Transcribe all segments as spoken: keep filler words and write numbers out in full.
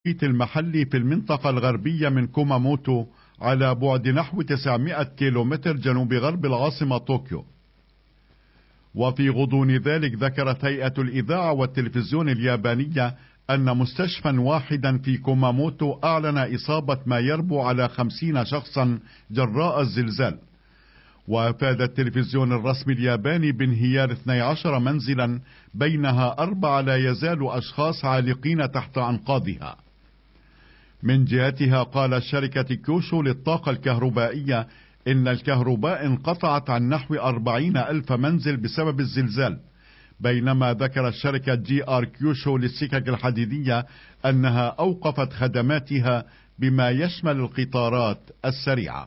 المحلي في المنطقة الغربية من كوماموتو على بعد نحو تسعمائة كيلومتر جنوب غرب العاصمة طوكيو. وفي غضون ذلك ذكرت هيئة الإذاعة والتلفزيون اليابانية أن مستشفى واحدا في كوماموتو أعلن إصابة ما يربو على خمسين شخصا جراء الزلزال. وأفاد التلفزيون الرسمي الياباني بانهيار اثني عشر منزلا بينها أربعة لا يزال أشخاص عالقين تحت أنقاضها. من جهتها قال شركة كيوشو للطاقة الكهربائية إن الكهرباء انقطعت عن نحو أربعين ألف منزل بسبب الزلزال، بينما ذكرت شركة جي آر كيوشو للسكك الحديدية أنها أوقفت خدماتها بما يشمل القطارات السريعة.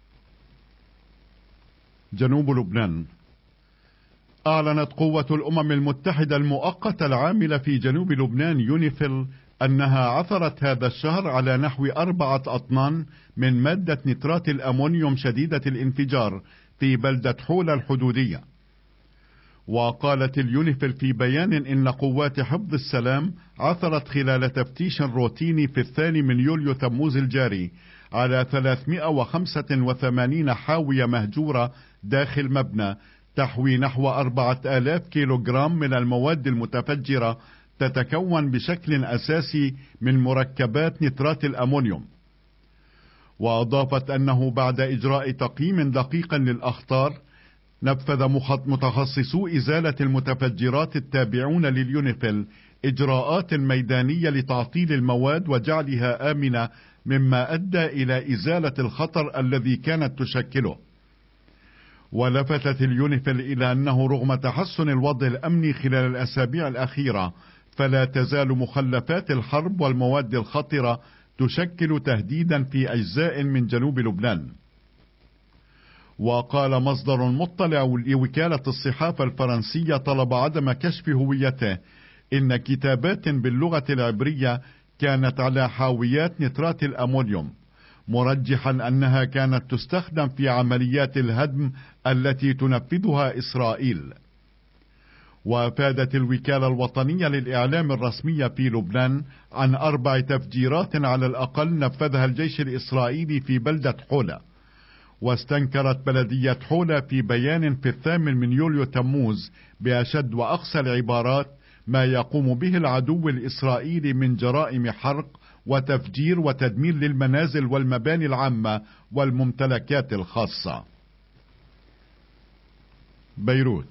جنوب لبنان. أعلنت قوة الأمم المتحدة المؤقتة العاملة في جنوب لبنان يونيفيل أنها عثرت هذا الشهر على نحو أربعة أطنان من مادة نترات الأمونيوم شديدة الانفجار في بلدة حولة الحدودية. وقالت اليونيفيل في بيان إن قوات حفظ السلام عثرت خلال تفتيش روتيني في الثاني من يوليو تموز الجاري على ثلاثمائة وخمسة وثمانين حاوية مهجورة داخل مبنى تحوي نحو أربعة آلاف كيلوغرام من المواد المتفجرة تتكون بشكل أساسي من مركبات نترات الأمونيوم. وأضافت أنه بعد إجراء تقييم دقيق للأخطار نفذ متخصصو إزالة المتفجرات التابعون لليونيفيل إجراءات ميدانية لتعطيل المواد وجعلها آمنة، مما أدى إلى إزالة الخطر الذي كانت تشكله. ولفتت اليونيفيل إلى أنه رغم تحسن الوضع الأمني خلال الأسابيع الأخيرة فلا تزال مخلفات الحرب والمواد الخطرة تشكل تهديدا في أجزاء من جنوب لبنان. وقال مصدر مطلع لوكالة الصحافة الفرنسية طلب عدم كشف هويته إن كتابات باللغة العبرية كانت على حاويات نترات الأمونيوم، مرجحا أنها كانت تستخدم في عمليات الهدم التي تنفذها إسرائيل. وافادت الوكالة الوطنية للإعلام الرسمية في لبنان عن أربع تفجيرات على الأقل نفذها الجيش الإسرائيلي في بلدة حولة. واستنكرت بلدية حولة في بيان في الثامن من يوليو تموز بأشد وأقسى العبارات ما يقوم به العدو الإسرائيلي من جرائم حرق وتفجير وتدمير للمنازل والمباني العامة والممتلكات الخاصة. بيروت.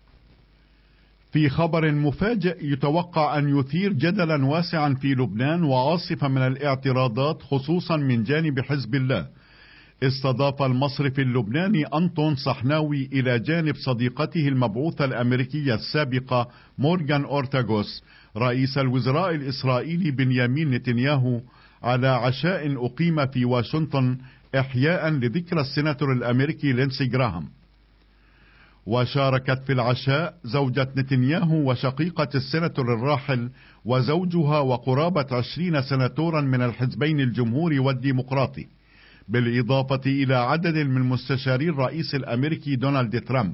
في خبر مفاجئ يتوقع أن يثير جدلا واسعا في لبنان وعاصفة من الاعتراضات خصوصا من جانب حزب الله، استضاف المصرف اللبناني أنطون صحناوي إلى جانب صديقته المبعوثة الأمريكية السابقة مورغان أورتاغوس رئيس الوزراء الإسرائيلي بنيامين نتنياهو على عشاء أقيم في واشنطن إحياء لذكرى السيناتور الأمريكي لينسي جراهام. وشاركت في العشاء زوجة نتنياهو وشقيقة السيناتور الراحل وزوجها وقرابة عشرين سناتورا من الحزبين الجمهوري والديمقراطي، بالإضافة إلى عدد من مستشاري الرئيس الأمريكي دونالد ترامب.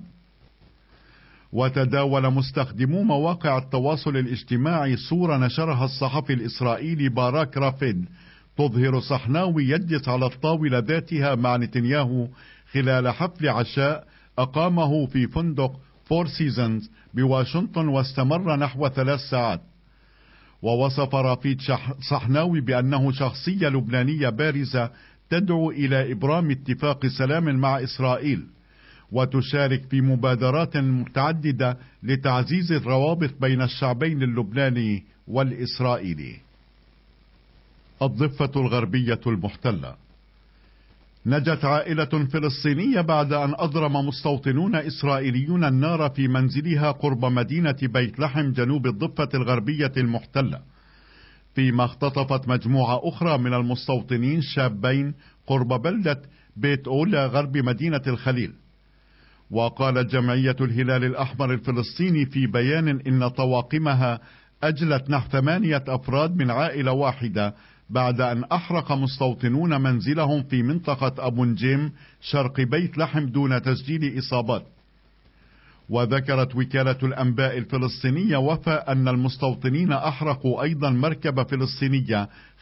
وتداول مستخدمو مواقع التواصل الاجتماعي صورة نشرها الصحفي الإسرائيلي باراك رافيد تظهر صحناوي يجلس على الطاولة ذاتها مع نتنياهو خلال حفل عشاء أقامه في فندق فور سيزونز بواشنطن واستمر نحو ثلاث ساعات. ووصف رافيد صحناوي بأنه شخصية لبنانية بارزة تدعو إلى إبرام اتفاق سلام مع إسرائيل وتشارك في مبادرات متعددة لتعزيز الروابط بين الشعبين اللبناني والإسرائيلي. الضفة الغربية المحتلة. نجت عائلة فلسطينية بعد أن أضرم مستوطنون إسرائيليون النار في منزلها قرب مدينة بيت لحم جنوب الضفة الغربية المحتلة، فيما اختطفت مجموعة أخرى من المستوطنين شابين قرب بلدة بيت أولا غرب مدينة الخليل. وقالت جمعية الهلال الأحمر الفلسطيني في بيان إن طواقمها أجلت نحو ثمانية أفراد من عائلة واحدة بعد أن أحرق مستوطنون منزلهم في منطقة أبو نجيم شرق بيت لحم دون تسجيل إصابات. وذكرت وكالة الأنباء الفلسطينية وفاء أن المستوطنين أحرقوا أيضا مركبة فلسطينية